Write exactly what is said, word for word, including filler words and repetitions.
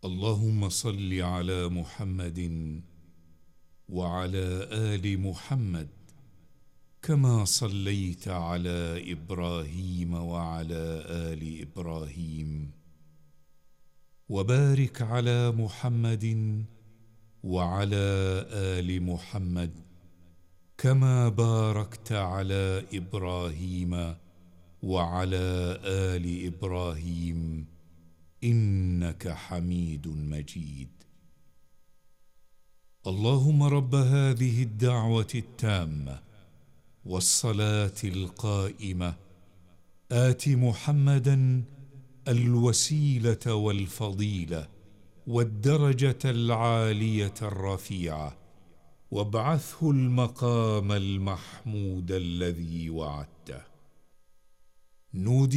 اللهم صل على محمد وعلى آل محمد كما صليت على إبراهيم وعلى آل إبراهيم، وبارك على محمد وعلى آل محمد كما باركت على إبراهيم وعلى آل إبراهيم إنك حميد مجيد. اللهم رب هذه الدعوة التامة والصلاة القائمة آت محمدا الوسيلة والفضيلة والدرجة العالية الرفيعة، وابعثه المقام المحمود الذي وعدته. نودي